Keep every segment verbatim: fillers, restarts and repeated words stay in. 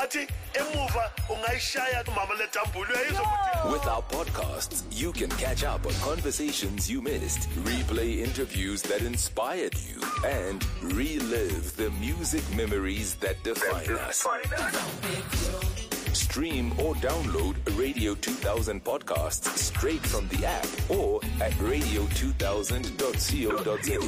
With our podcasts, you can catch up on conversations you missed, replay interviews that inspired you, and relive the music memories that define us. Stream or download Radio two thousand podcasts straight from the app or at radio two thousand dot co dot za.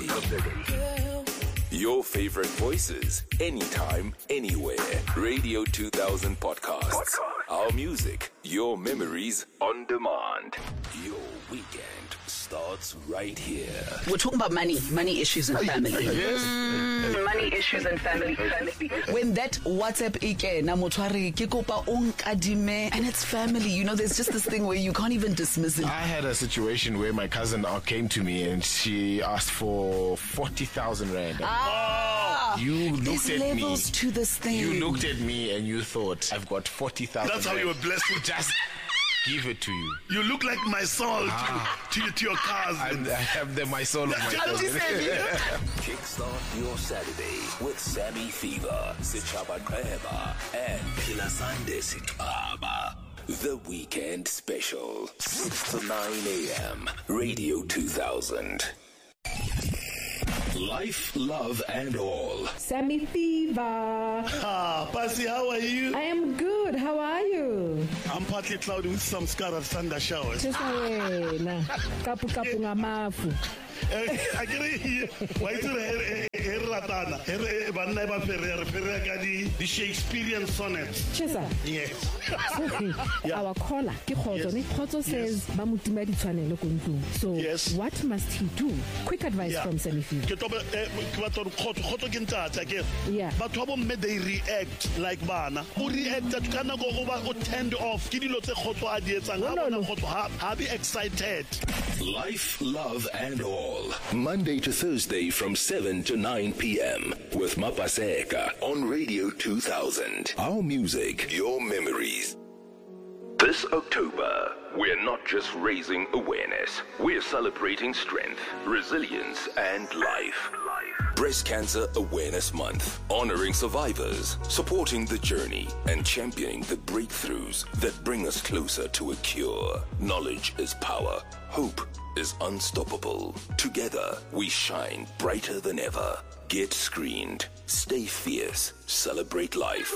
Your favorite voices, anytime, anywhere. Radio two thousand podcasts. Our music, your memories on demand. Your weekend starts right here. We're talking about money, money issues and family. Yes. Mm, money issues and family. family. When that WhatsApp ike na motwari ke kopa onkadime and it's family, you know, there's just this thing where you can't even dismiss it. I had a situation where my cousin came to me and she asked for forty thousand rand. Ah, you looked there's at levels me. to this thing. You looked at me and you thought, I've got forty thousand. That's how you were blessed with. Just give it to you. You look like my soul Ah. to, to, to your cars. I, I have the, my soul of my cousin. Kickstart your Saturday with Sammy Fever, Sichaba Kreba, and Pilasande Sitaba. The Weekend Special, six to nine a.m. Radio two thousand. Life, love, and all. Sammy Fever. Ah, Pasi, how are you? I am good. How are you? I'm partly cloudy with some scattered thunder showers. Just wena. Kapu kapu ngamafu. I can hear. Why do you ratana? Banna ba Ferrer Ferrer kadi the Shakespearean sonnets. Chesa. Yes. Yeah. Our caller, Kikhozo, ni Khozo says ba mutima di tshwanelo ko ntlong. So Yes. what must he do? Quick advice Yeah. from Sammy Fever. Ke tobe ke batla go khotso khotso ke ntata ke. Yeah. Batho ba bomme they react like bana. O react at kana go go ba o tend off. Ke dilo tse khotso a di etsang ha bona khotso ha ha be excited. Life, love, and all. Monday to Thursday from seven to nine p.m. with Mapaseka on Radio two thousand. Our music, your memories. This October, we're not just raising awareness. We're celebrating strength, resilience, and life. Breast Cancer Awareness Month, honoring survivors, supporting the journey, and championing the breakthroughs that bring us closer to a cure. Knowledge is power. Hope is unstoppable. Together, we shine brighter than ever. Get screened. Stay fierce. Celebrate life.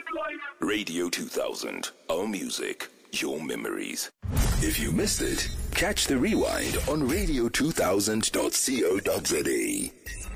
Radio two thousand. Our music, your memories. If you missed it, catch the rewind on radio two thousand dot co dot za.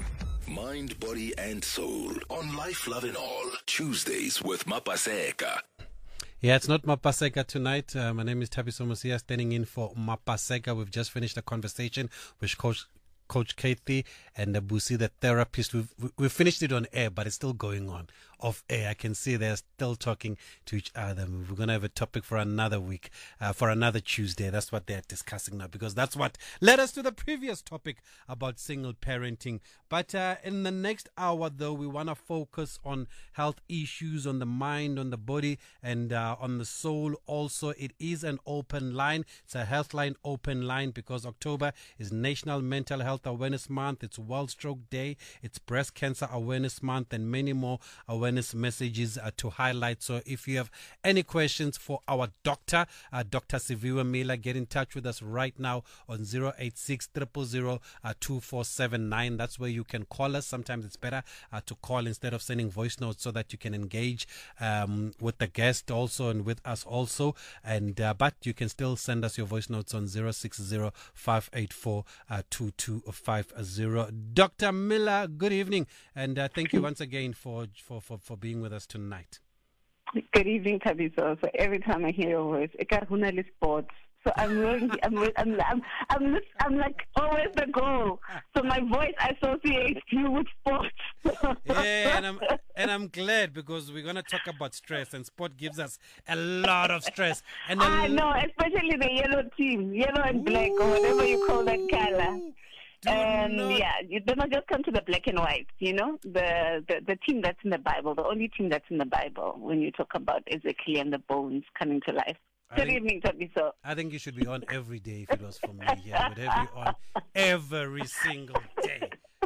Mind, body, and soul on Life, Love, and All. Tuesdays with Mapaseka. Yeah, it's not Mapaseka tonight. Uh, my name is Thabiso Mosia, standing in for Mapaseka. We've just finished a conversation with Coach Coach Kathy and uh, Busi, the therapist. We've, we've finished it on air, but it's still going on off air. I can see they're still talking to each other. We're going to have a topic for another week, uh, for another Tuesday. That's what they're discussing now, because that's what led us to the previous topic about single parenting. But uh, in the next hour, though, we want to focus on health issues, on the mind, on the body, and uh, on the soul. Also, it is an open line. It's a health line open line, because October is National Mental Health Awareness Month. It's World Stroke Day. It's Breast Cancer Awareness Month, and many more awareness messages uh, to highlight. So if you have any questions for our doctor, uh, Doctor Siviwe Miller, get in touch with us right now on zero eight six, zero zero zero, two four seven nine. That's where you can call us. Sometimes it's better uh, to call instead of sending voice notes, so that you can engage um, with the guest also and with us also. And uh, but you can still send us your voice notes on zero six zero, five eight four, two two five zero. Doctor Miller, good evening, and uh, thank you once again for, for, for, for being with us tonight. Good evening, Thabiso. So every time I hear your voice, I got Hunali Sports. So I'm really, I'm, really, I'm, I'm, I'm, just, I'm like always the goal. So my voice associates you with sports. Yeah, and I'm, and I'm glad, because we're going to talk about stress, and sport gives us a lot of stress. And I know, especially the yellow team, yellow and black, or whatever you call that color. And um, yeah, you do not just come to the black and white, you know, the, the, the team that's in the Bible, the only team that's in the Bible when you talk about Ezekiel and the bones coming to life. Good think, evening, Thabiso. I think you should be on every day if it was for me. Yeah, would have you on every single day.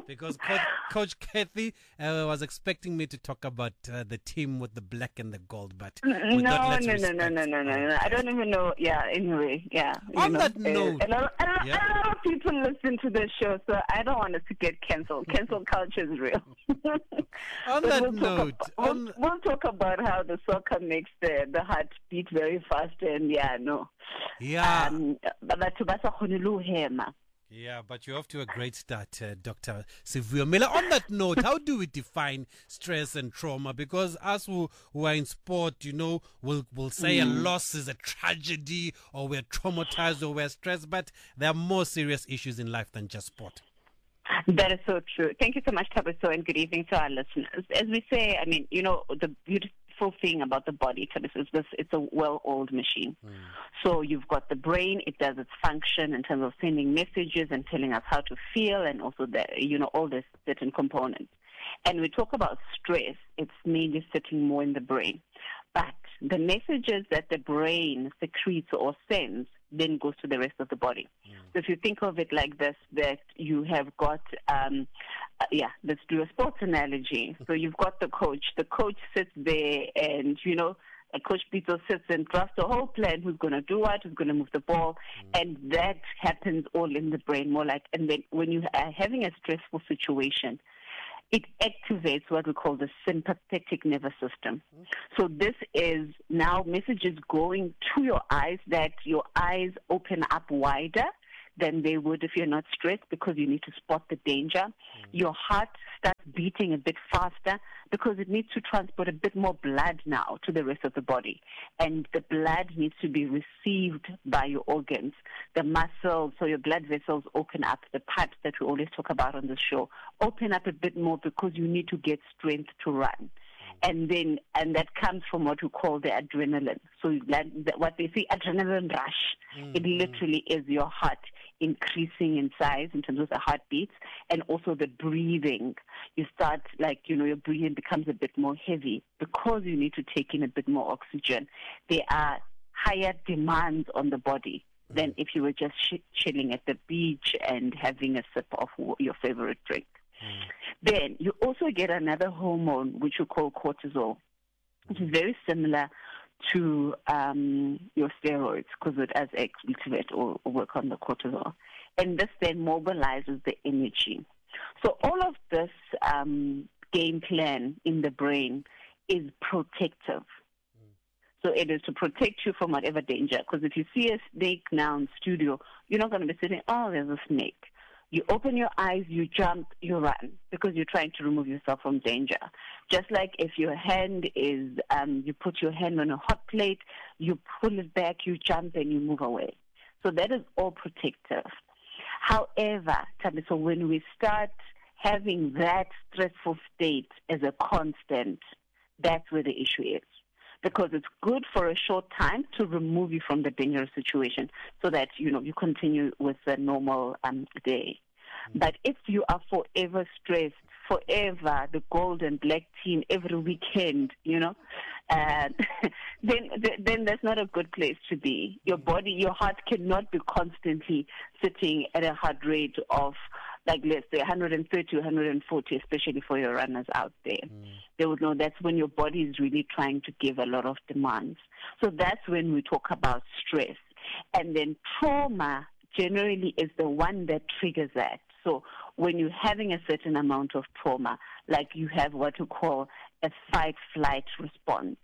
because Coach, Coach Kathy uh, was expecting me to talk about uh, the team with the black and the gold, but no, no, no, no, respect. no, no, no, no, no. I don't even know. Yeah. Anyway, yeah. On know, that note, uh, a, lot, a, lot, yeah. a lot of people listen to the show, so I don't want us to get cancelled. Cancel culture is real. On But that we'll note, talk about, on, we'll, we'll talk about how the soccer makes the the heart beat very fast, and yeah, no. yeah. Um, but to basa khonulu hema. Yeah, but you're off to a great start, uh, Doctor Sivuyo Miller. On that note, how do we define stress and trauma? Because us who, who are in sport, you know, will will say mm. a loss is a tragedy, or we're traumatized, or we're stressed, but there are more serious issues in life than just sport. That is so true. Thank you so much, Tabiso, and good evening to our listeners. As we say, I mean, you know, the beautiful thing about the body, Tabiso, is this, it's a well-oiled machine. Mm. So you've got the brain, it does its function in terms of sending messages and telling us how to feel, and also the, you know, all the certain components. And we talk about stress, it's mainly sitting more in the brain. But the messages that the brain secretes or sends then goes to the rest of the body. Mm. So if you think of it like this, that you have got, um, uh, yeah, let's do a sports analogy. So you've got the coach. The coach sits there and, you know, Coach Pito sits and drafts a whole plan, who's going to do what, who's going to move the ball, mm. and that happens all in the brain, more like, and then when you are having a stressful situation, it activates what we call the sympathetic nervous system. Mm. So this is now messages going to your eyes, that your eyes open up wider than they would if you're not stressed, because you need to spot the danger. Mm. Your heart starts beating a bit faster because it needs to transport a bit more blood now to the rest of the body. And the blood needs to be received by your organs. The muscles, so your blood vessels open up, the pipes that we always talk about on the show, open up a bit more because you need to get strength to run. And then, and that comes from what we call the adrenaline. So that, that what they say, adrenaline rush. Mm-hmm. It literally is your heart increasing in size in terms of the heartbeats, and also the breathing. You start, like, you know, your breathing becomes a bit more heavy because you need to take in a bit more oxygen. There are higher demands on the body than if you were just sh- chilling at the beach and having a sip of your favorite drink. Mm. Then you also get another hormone which you call cortisol, which is very similar to um, your steroids, because it has activate or, or work on the cortisol. And this then mobilizes the energy. So all of this um, game plan in the brain is protective. So it is to protect you from whatever danger. Because if you see a snake now in studio, you're not going to be sitting, oh, there's a snake. You open your eyes, you jump, you run, because you're trying to remove yourself from danger. Just like if your hand is, um, you put your hand on a hot plate, you pull it back, you jump, and you move away. So that is all protective. However, so when we start having that stressful state as a constant, that's where the issue is. Because it's good for a short time to remove you from the dangerous situation so that, you know, you continue with the normal um, day. Mm-hmm. But if you are forever stressed, forever the gold and black team every weekend, you know, uh, then then that's not a good place to be. Your body, your heart cannot be constantly sitting at a heart rate of, like, let's say one thirty, one forty, especially for your runners out there. Mm. They would know that's when your body is really trying to give a lot of demands. So that's when we talk about stress. And then trauma generally is the one that triggers that. So when you're having a certain amount of trauma, like you have what we call a fight-flight response.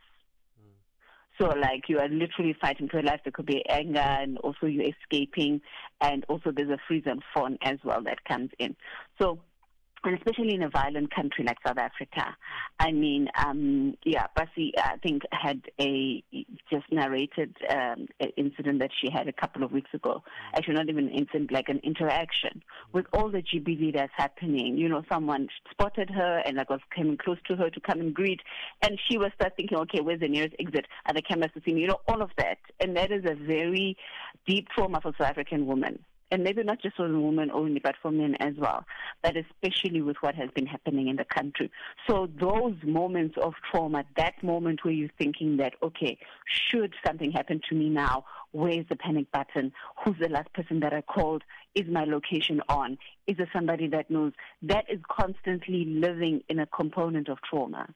So, like, you are literally fighting for your life. There could be anger, and also you're escaping, and also there's a freeze and fawn as well that comes in. So, and especially in a violent country like South Africa, I mean, um, yeah, Basi, I think, had a just narrated um, an incident that she had a couple of weeks ago. Actually, not even an incident, like an interaction with all the G B V that's happening. You know, someone spotted her and like was coming close to her to come and greet, and she was start thinking, okay, where's the nearest exit? Are the cameras to see me? You know, all of that, and that is a very deep trauma for South African women. and maybe not just for women only, but for men as well, but especially with what has been happening in the country. So those moments of trauma, that moment where you're thinking that, okay, should something happen to me now, where's the panic button? Who's the last person that I called? Is my location on? Is there somebody that knows? That is constantly living in a component of trauma.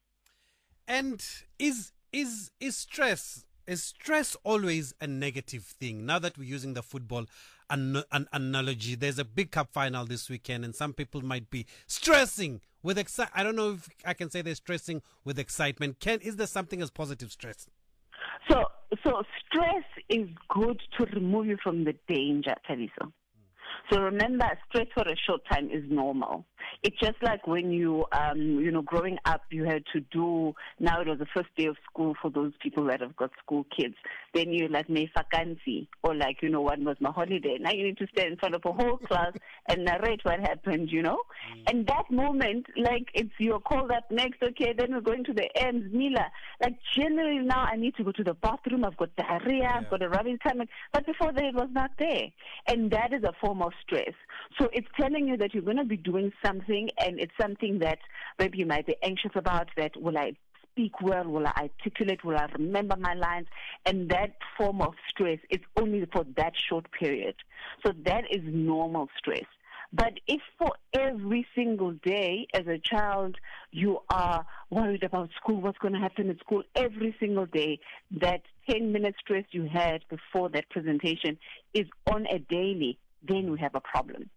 And is is is stress is stress always a negative thing? Now that we're using the football an, an analogy, there's a big cup final this weekend, and some people might be stressing with exci- I don't know if I can say they're stressing with excitement. Can is there something as positive stress? So, so stress is good to remove you from the danger, Thabiso. So remember, stress for a short time is normal. It's just like when you, um, you know, growing up, you had to do, now it was the first day of school for those people that have got school kids. Then you like, may vacancy, or like, you know, one was my holiday. Now you need to stand in front of a whole class and narrate what happened, you know. Mm. And that moment, like, it's you're called up next, okay, then we're going to the ends, Mila. Like, generally now I need to go to the bathroom, I've got diarrhea, yeah. I've got a rubbing stomach. But before that, it was not there. And that is a form of stress. So it's telling you that you're going to be doing something, and it's something that maybe you might be anxious about, that will I speak well, will I articulate, will I remember my lines? And that form of stress is only for that short period. So that is normal stress. But if for every single day as a child you are worried about school, what's going to happen at school, every single day, that ten minute stress you had before that presentation is on a daily, then we have a problem.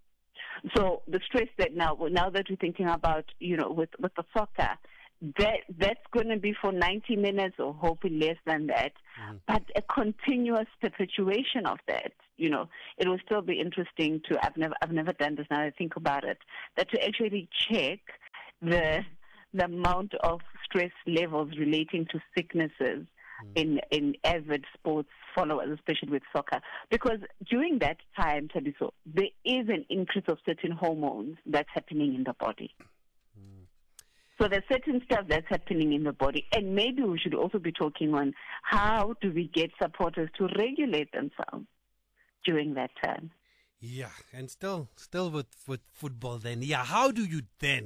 So the stress that now, now that we're thinking about, you know, with, with the soccer, that that's going to be for ninety minutes or hopefully less than that. Mm-hmm. But a continuous perpetuation of that, you know, it will still be interesting to, I've never, I've never done this now I think about it, that to actually check the, the amount of stress levels relating to sicknesses in in avid sports followers, especially with soccer, because during that time, Thabiso, there is an increase of certain hormones that's happening in the body. Mm. So there's certain stuff that's happening in the body, and maybe we should also be talking on how do we get supporters to regulate themselves during that time. Yeah, and still, still with with football, then, yeah, how do you then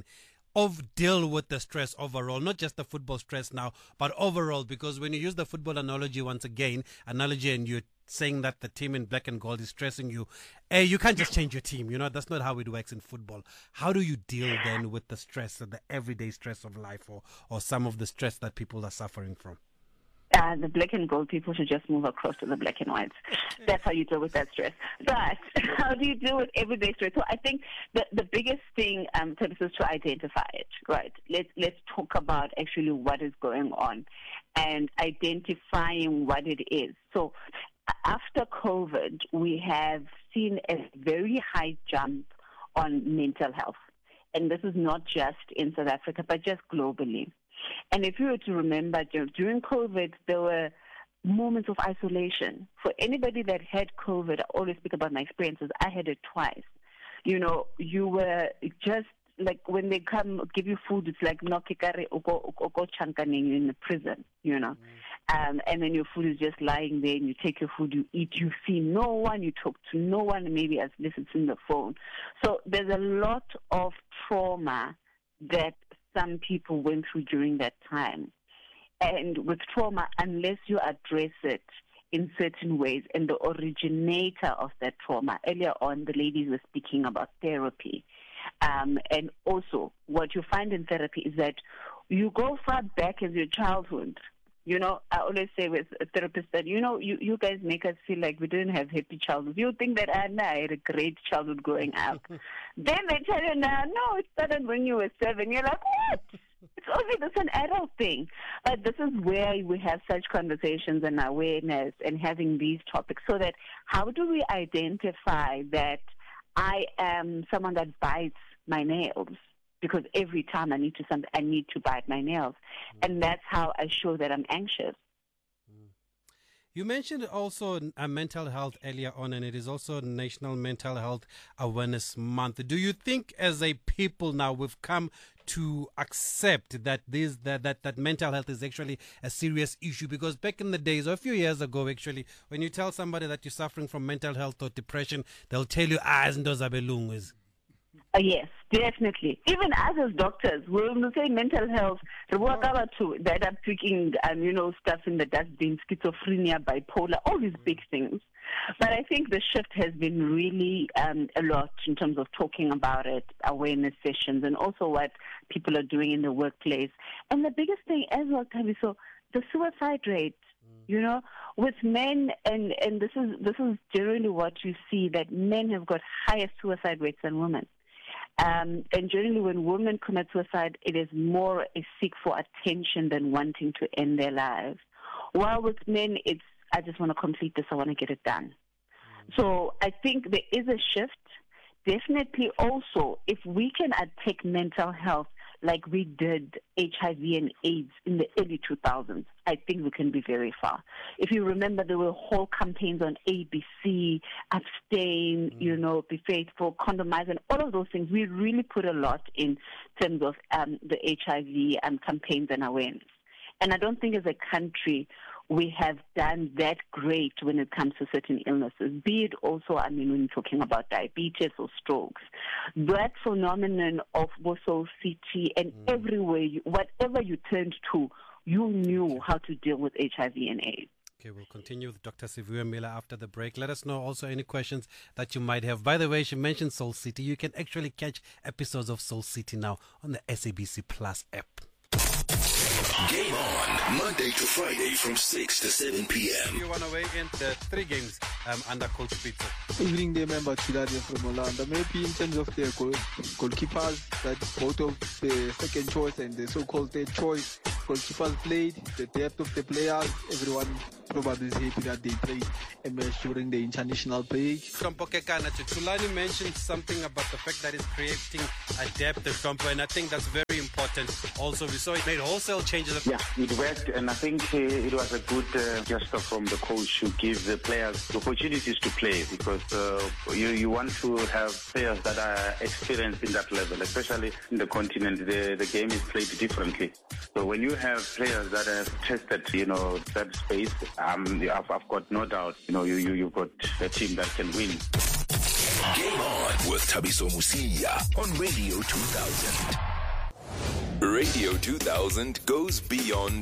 of deal with the stress overall, not just the football stress now, but overall, because when you use the football analogy once again, analogy, and you're saying that the team in black and gold is stressing you, eh, you can't just change your team, you know, that's not how it works in football. How do you deal then with the stress, the everyday stress of life, or, or some of the stress that people are suffering from? Uh, the black and gold people should just move across to the black and whites. That's how you deal with that stress. But how do you deal with everyday stress? So I think the, the biggest thing um, is to identify it, right? Let's, let's talk about actually what is going on and identifying what it is. So after COVID, we have seen a very high jump on mental health. And this is not just in South Africa, but just globally. And if you were to remember, during COVID, there were moments of isolation. For anybody that had COVID, I always speak about my experiences. I had it twice. You know, you were just like when they come give you food, it's like no kikare oko chankaning in the prison, you know. Mm. Um, and then your food is just lying there, and you take your food, you eat, you see no one, you talk to no one, maybe as this is in the phone. So there's a lot of trauma that some people went through during that time. And with trauma, unless you address it in certain ways, and the originator of that trauma, earlier on the ladies were speaking about therapy. Um, and also what you find in therapy is that you go far back as your childhood. You know, I always say with a therapist that, you know, you, you guys make us feel like we didn't have happy childhood. You think that I, I had a great childhood growing up. Then they tell you, now, no, it started when you were seven. You're like, what? It's only this an adult thing. But this is where we have such conversations and awareness and having these topics, so that how do we identify that I am someone that bites my nails? Because every time I need to something, I need to bite my nails. Mm. And that's how I show that I'm anxious. Mm. You mentioned also uh, mental health earlier on, and it is also National Mental Health Awareness Month. Do you think as a people now we've come to accept that this that, that, that mental health is actually a serious issue? Because back in the days, or a few years ago actually, when you tell somebody that you're suffering from mental health or depression, they'll tell you, ah, izinto zabelungu. Uh, yes, definitely. Even us as doctors, when we say mental health, the work about to that are picking, um, you know, stuff in the dustbin, schizophrenia, bipolar, all these big things. But I think the shift has been really um, a lot in terms of talking about it, awareness sessions, and also what people are doing in the workplace. And the biggest thing as well, Tabi, so the suicide rate. You know, with men, and, and this is this is generally what you see, that men have got higher suicide rates than women. Um, and generally when women commit suicide, it is more a seek for attention than wanting to end their lives. While with men, it's, I just want to complete this, I want to get it done. So I think there is a shift. Definitely also, if we can attack mental health like we did H I V and AIDS in the early two thousands, I think we can be very far. If you remember, there were whole campaigns on A B C, abstain, mm. you know, be faithful, condomize, and all of those things. We really put a lot in terms of um, the H I V um, campaigns and awareness. And I don't think as a country we have done that great when it comes to certain illnesses, be it also, I mean, when you're talking about diabetes or strokes. That phenomenon of Soul City and mm. everywhere, you, whatever you turned to, you knew how to deal with H I V and AIDS. Okay, we'll continue with Doctor Siviwe Miller after the break. Let us know also any questions that you might have. By the way, she mentioned Soul City. You can actually catch episodes of Soul City now on the S A B C Plus app. Game on, Monday to Friday from six to seven p.m. You want to weigh in the three games um, under Coach Pizzo? Evening day member Chiladi from Orlando. Maybe in terms of the goal, goalkeepers, that both of the second choice and the so-called third choice goalkeepers played, the depth of the players, everyone probably is happy that they played a match during the international break. From Pokekana, Tulani mentioned something about the fact that it's creating a depth of Trump, and I think that's very important. Also, we saw it made wholesale changes. Yeah, it worked, and I think uh, it was a good uh, gesture from the coach to give the players the opportunities to play, because uh, you, you want to have players that are experienced in that level, especially in the continent. The, the game is played differently. So when you have players that have tested, you know, that space, um, I've, I've got no doubt, you know, you, you, you've got a team that can win. Game on with Thabiso Mosia on Radio two thousand. Radio two thousand goes beyond